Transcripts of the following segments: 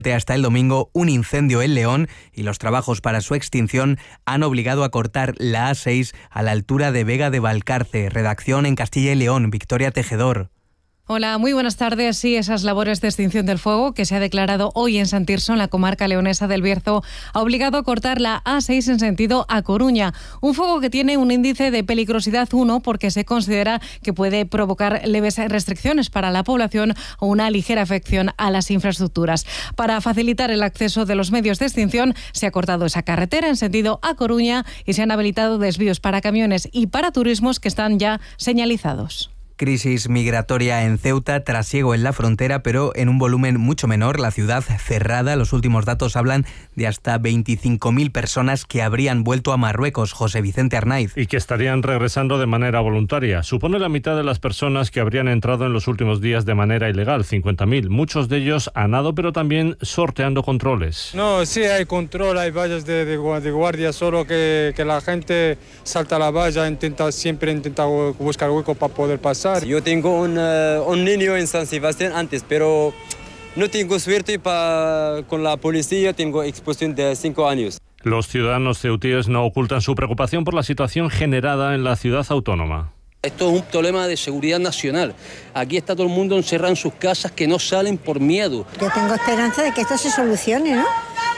Hasta el domingo, un incendio en León y los trabajos para su extinción han obligado a cortar la A6 a la altura de Vega de Valcarce. Redacción en Castilla y León, Victoria Tejedor. Hola, muy buenas tardes. Sí, esas labores de extinción del fuego que se ha declarado hoy en San Tirso, en la comarca leonesa del Bierzo, ha obligado a cortar la A6 en sentido a Coruña. Un fuego que tiene un índice de peligrosidad 1 porque se considera que puede provocar leves restricciones para la población o una ligera afección a las infraestructuras. Para facilitar el acceso de los medios de extinción, se ha cortado esa carretera en sentido a Coruña y se han habilitado desvíos para camiones y para turismos que están ya señalizados. Crisis migratoria en Ceuta, trasiego en la frontera, pero en un volumen mucho menor. La ciudad cerrada. Los últimos datos hablan de hasta 25.000 personas que habrían vuelto a Marruecos. José Vicente Arnaiz. Y que estarían regresando de manera voluntaria. Supone la mitad de las personas que habrían entrado en los últimos días de manera ilegal, 50.000. Muchos de ellos a nado, pero también sorteando controles. No, sí hay control, hay vallas de guardia, solo que la gente salta la valla, siempre intenta buscar hueco para poder pasar. Yo tengo un niño en San Sebastián antes, pero no tengo suerte con la policía, tengo expulsión de 5 años. Los ciudadanos ceutíes no ocultan su preocupación por la situación generada en la ciudad autónoma. Esto es un problema de seguridad nacional. Aquí está todo el mundo encerrado en sus casas que no salen por miedo. Yo tengo esperanza de que esto se solucione, ¿no?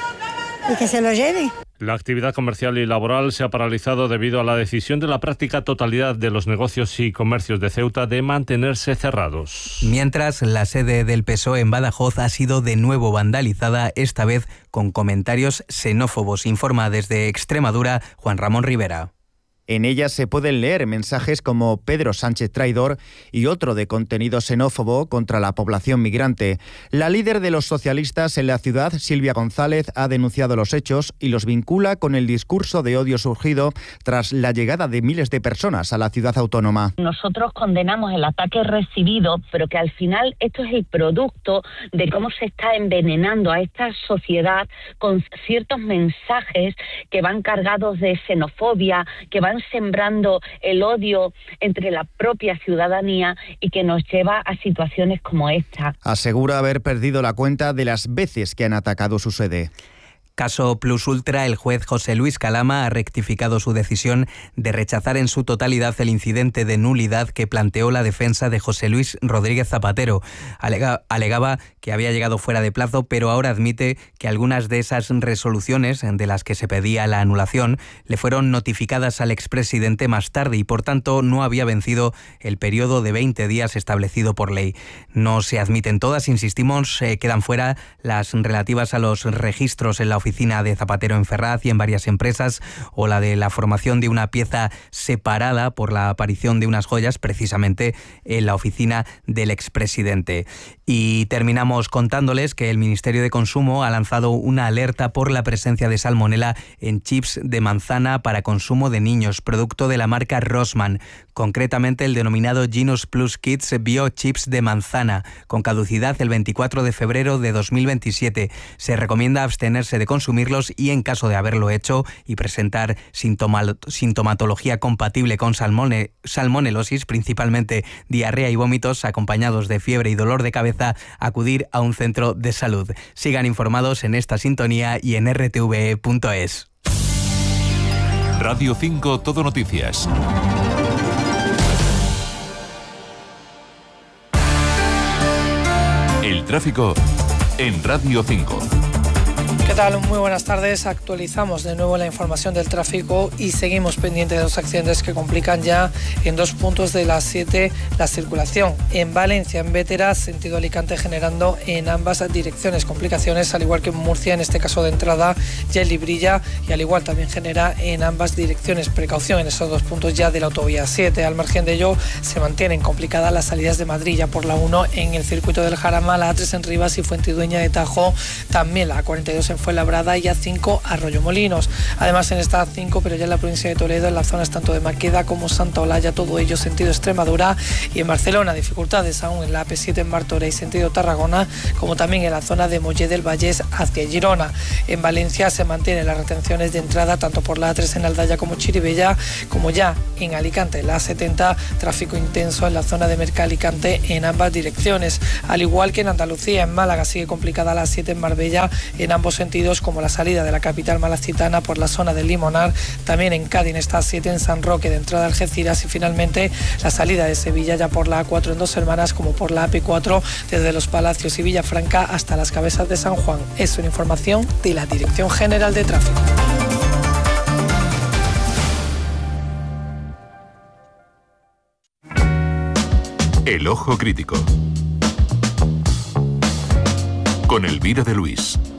Y que se lo lleve. La actividad comercial y laboral se ha paralizado debido a la decisión de la práctica totalidad de los negocios y comercios de Ceuta de mantenerse cerrados. Mientras, la sede del PSOE en Badajoz ha sido de nuevo vandalizada, esta vez con comentarios xenófobos. Informa desde Extremadura Juan Ramón Rivera. En ellas se pueden leer mensajes como Pedro Sánchez traidor y otro de contenido xenófobo contra la población migrante. La líder de los socialistas en la ciudad, Silvia González, ha denunciado los hechos y los vincula con el discurso de odio surgido tras la llegada de miles de personas a la ciudad autónoma. Nosotros condenamos el ataque recibido, pero que al final esto es el producto de cómo se está envenenando a esta sociedad con ciertos mensajes que van cargados de xenofobia, que van sembrando el odio entre la propia ciudadanía y que nos lleva a situaciones como esta. Asegura haber perdido la cuenta de las veces que han atacado su sede. Caso Plus Ultra, el juez José Luis Calama ha rectificado su decisión de rechazar en su totalidad el incidente de nulidad que planteó la defensa de José Luis Rodríguez Zapatero. Alegaba que había llegado fuera de plazo, pero ahora admite que algunas de esas resoluciones de las que se pedía la anulación le fueron notificadas al expresidente más tarde y por tanto no había vencido el periodo de 20 días establecido por ley. No se admiten todas, insistimos, quedan fuera las relativas a los registros en la oficina de Zapatero en Ferraz y en varias empresas, o la de la formación de una pieza separada por la aparición de unas joyas precisamente en la oficina del expresidente. Y terminamos contándoles que el Ministerio de Consumo ha lanzado una alerta por la presencia de salmonela en chips de manzana para consumo de niños, producto de la marca Rossmann, concretamente el denominado Genus Plus Kids Bio Chips de manzana, con caducidad el 24 de febrero de 2027. Se recomienda abstenerse de consumirlos y, en caso de haberlo hecho y presentar sintomatología compatible con salmonelosis, principalmente diarrea y vómitos acompañados de fiebre y dolor de cabeza, acudir a un centro de salud. Sigan informados en esta sintonía y en rtve.es. Radio 5 Todo Noticias. El tráfico en Radio 5. ¿Qué tal? Muy buenas tardes. Actualizamos de nuevo la información del tráfico y seguimos pendientes de los accidentes que complican ya en 2 puntos de la 7 la circulación. En Valencia, en Bétera, sentido Alicante, generando en ambas direcciones complicaciones, al igual que en Murcia, en este caso de entrada, ya en Librilla, y al igual también genera en ambas direcciones. Precaución en esos 2 puntos ya de la autovía 7. Al margen de ello, se mantienen complicadas las salidas de Madrid ya por la 1 en el circuito del Jarama, la A3 en Rivas y Fuentidueña de Tajo, también la A42 A2 en Fuenlabrada y A5 Arroyomolinos. Además en esta A5, pero ya en la provincia de Toledo, en las zonas tanto de Maqueda como Santa Olalla, todo ello sentido Extremadura, y en Barcelona dificultades aún en la AP7 en Martorell sentido Tarragona, como también en la zona de Mollé del Vallès hacia Girona. En Valencia se mantienen las retenciones de entrada tanto por la A3 en Aldaya como Chirivella, como ya en Alicante, la A70, tráfico intenso en la zona de Merca-Alicante en ambas direcciones. Al igual que en Andalucía, en Málaga sigue complicada la A7 en Marbella en ambos sentidos, como la salida de la capital malacitana por la zona del Limonar. También en Cádiz está A7 en San Roque de entrada a Algeciras, y finalmente la salida de Sevilla ya por la A4 en Dos Hermanas, como por la AP4 desde Los Palacios y Villafranca hasta las Cabezas de San Juan. Es una información de la Dirección General de Tráfico. El Ojo Crítico con Elvira de Luis.